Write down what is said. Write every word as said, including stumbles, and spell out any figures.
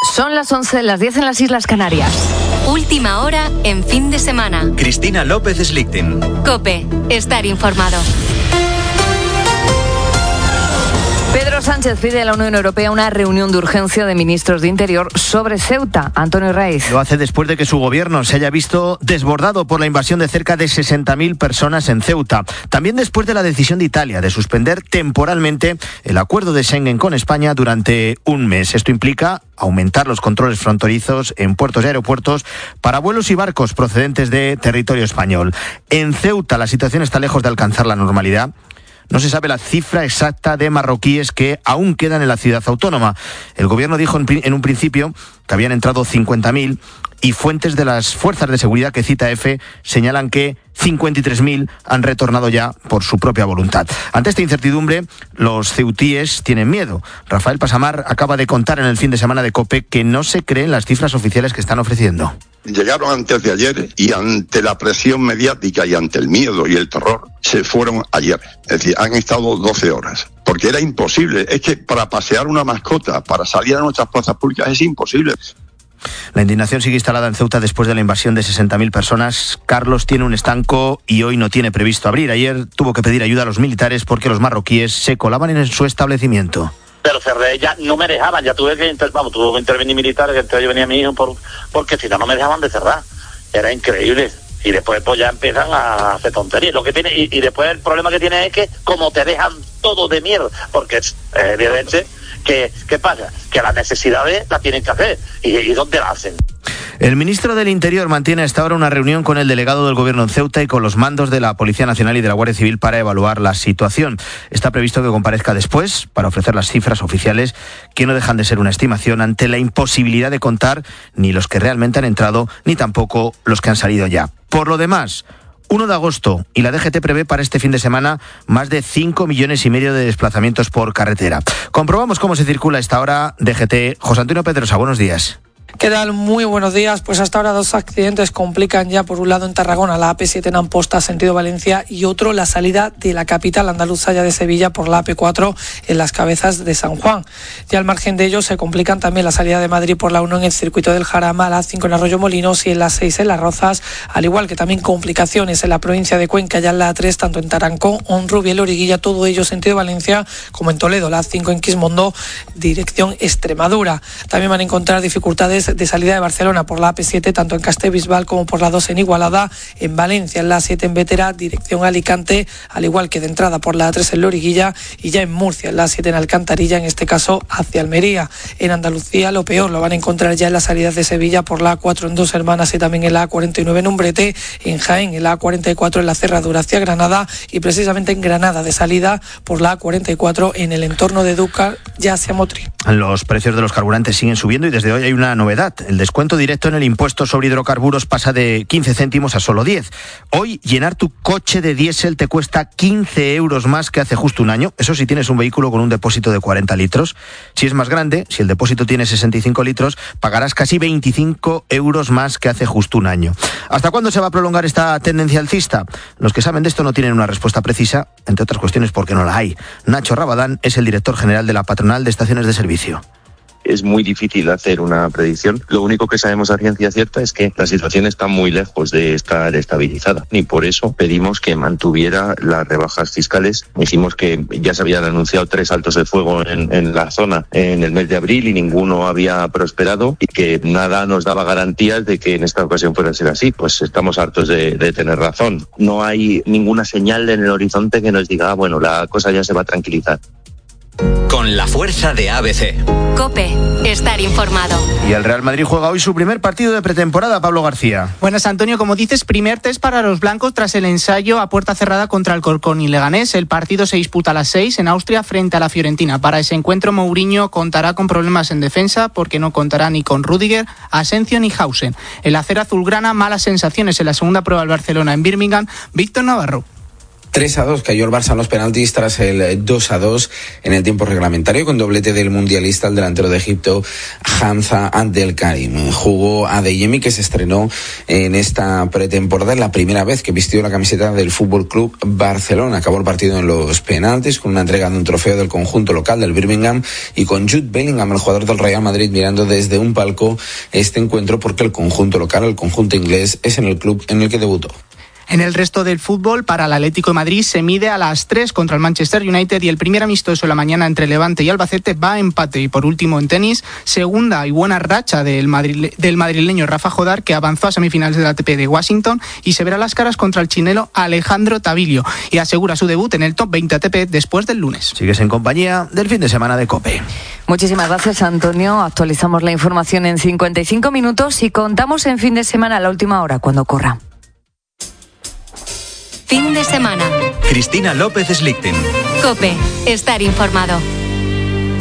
Son las once, las diez en las Islas Canarias. Última hora en fin de semana. Cristina López Slichting. COPE. Estar informado. Pedro Sánchez pide a la Unión Europea una reunión de urgencia de ministros de Interior sobre Ceuta. Antonio Raiz. Lo hace después de que su gobierno se haya visto desbordado por la invasión de cerca de sesenta mil personas en Ceuta. También después de la decisión de Italia de suspender temporalmente el acuerdo de Schengen con España durante un mes. Esto implica aumentar los controles fronterizos en puertos y aeropuertos para vuelos y barcos procedentes de territorio español. En Ceuta la situación está lejos de alcanzar la normalidad. No se sabe la cifra exacta de marroquíes que aún quedan en la ciudad autónoma. El gobierno dijo en, en un principio que habían entrado cincuenta mil y fuentes de las fuerzas de seguridad que cita EFE señalan que cincuenta y tres mil han retornado ya por su propia voluntad. Ante esta incertidumbre, los ceutíes tienen miedo. Rafael Pasamar acaba de contar en el fin de semana de COPE que no se creen las cifras oficiales que están ofreciendo. Llegaron antes de ayer y ante la presión mediática y ante el miedo y el terror se fueron ayer. Es decir, han estado doce horas. Porque era imposible. Es que para pasear una mascota, para salir a nuestras plazas públicas es imposible. La indignación sigue instalada en Ceuta después de la invasión de sesenta mil personas. Carlos tiene un estanco y hoy no tiene previsto abrir. Ayer tuvo que pedir ayuda a los militares porque los marroquíes se colaban en su establecimiento. Pero cerré, ya no me dejaban, ya tuve que, inter, vamos, tuve que intervenir militares, que entre ellos venía mi hijo, por, porque si no, no me dejaban de cerrar. Era increíble. Y después pues ya empiezan a hacer tonterías. Lo que tiene, y, y después el problema que tiene es que como te dejan todo de mierda, porque es eh, evidente que, ¿qué pasa? Que las necesidades las tienen que hacer. ¿Y, y dónde las hacen? El ministro del Interior mantiene hasta ahora una reunión con el delegado del Gobierno en Ceuta y con los mandos de la Policía Nacional y de la Guardia Civil para evaluar la situación. Está previsto que comparezca después para ofrecer las cifras oficiales, que no dejan de ser una estimación ante la imposibilidad de contar ni los que realmente han entrado ni tampoco los que han salido ya. Por lo demás, uno de agosto y la D G T prevé para este fin de semana más de cinco millones y medio de desplazamientos por carretera. Comprobamos cómo se circula a esta hora D G T. José Antonio Pedrosa, buenos días. ¿Qué tal? Muy buenos días. Pues hasta ahora dos accidentes complican ya, por un lado en Tarragona, la A P siete en Amposta, sentido Valencia, y otro la salida de la capital andaluza ya de Sevilla por la A P cuatro en las Cabezas de San Juan. Y al margen de ello se complican también la salida de Madrid por la uno en el circuito del Jarama, la A cinco en Arroyo Molinos y en la seis en Las Rozas, al igual que también complicaciones en la provincia de Cuenca, ya en la A tres, tanto en Tarancón, Honrubia y Loriguilla, todo ello sentido Valencia, como en Toledo, la A cinco en Quismondo, dirección Extremadura. También van a encontrar dificultades de salida de Barcelona por la A P siete, tanto en Castellbisbal como por la dos en Igualada, en Valencia, en la A siete en Bétera, dirección Alicante, al igual que de entrada por la A tres en Loriguilla, y ya en Murcia, en la A siete en Alcantarilla, en este caso hacia Almería. En Andalucía lo peor lo van a encontrar ya en las salidas de Sevilla por la A cuatro en Dos Hermanas y también en la A cuarenta y nueve en Umbrete, en Jaén, en la A cuarenta y cuatro en la Cerradura hacia Granada, y precisamente en Granada de salida por la A cuarenta y cuatro en el entorno de Dúcar, ya hacia Motril. Los precios de los carburantes siguen subiendo y desde hoy hay una novedad. El descuento directo en el impuesto sobre hidrocarburos pasa de quince céntimos a solo diez. Hoy llenar tu coche de diésel te cuesta quince euros más que hace justo un año. Eso si tienes un vehículo con un depósito de cuarenta litros. Si es más grande, si el depósito tiene sesenta y cinco litros, pagarás casi veinticinco euros más que hace justo un año. ¿Hasta cuándo se va a prolongar esta tendencia alcista? Los que saben de esto no tienen una respuesta precisa, entre otras cuestiones porque no la hay. Nacho Rabadán es el director general de la Patronal de Estaciones de Servicio. Es muy difícil hacer una predicción. Lo único que sabemos a ciencia cierta es que la situación está muy lejos de estar estabilizada y por eso pedimos que mantuviera las rebajas fiscales. Dijimos que ya se habían anunciado tres altos de fuego en, en la zona en el mes de abril y ninguno había prosperado y que nada nos daba garantías de que en esta ocasión fuera a ser así. Pues estamos hartos de, de tener razón. No hay ninguna señal en el horizonte que nos diga, ah, bueno, la cosa ya se va a tranquilizar. Con la fuerza de A B C. COPE. Estar informado. Y el Real Madrid juega hoy su primer partido de pretemporada, Pablo García. Buenas, Antonio. Como dices, primer test para los blancos tras el ensayo a puerta cerrada contra el Corcón y Leganés. El partido se disputa a las seis en Austria frente a la Fiorentina. Para ese encuentro, Mourinho contará con problemas en defensa porque no contará ni con Rüdiger, Asensio ni Hausen. El acero azulgrana, malas sensaciones en la segunda prueba del Barcelona en Birmingham. Víctor Navarro. tres a dos cayó el Barça en los penaltis tras el dos a dos en el tiempo reglamentario, con doblete del mundialista el delantero de Egipto, Hamza Abdelkarim. Jugó Adeyemi, que se estrenó en esta pretemporada, la primera vez que vistió la camiseta del Fútbol Club Barcelona. Acabó el partido en los penaltis con una entrega de un trofeo del conjunto local del Birmingham y con Jude Bellingham, el jugador del Real Madrid, mirando desde un palco este encuentro, porque el conjunto local, el conjunto inglés, es en el club en el que debutó. En el resto del fútbol, para el Atlético de Madrid se mide a las tres contra el Manchester United y el primer amistoso de la mañana entre Levante y Albacete va a empate. Y por último, en tenis, segunda y buena racha del, madrile- del madrileño Rafa Jodar, que avanzó a semifinales del A T P de Washington y se verá las caras contra el chileno Alejandro Tavilio y asegura su debut en el top veinte A T P después del lunes. Sigues en compañía del fin de semana de COPE. Muchísimas gracias, Antonio. Actualizamos la información en cincuenta y cinco minutos y contamos en fin de semana a la última hora, cuando corra. Fin de semana. Cristina López Slichting. COPE. Estar informado.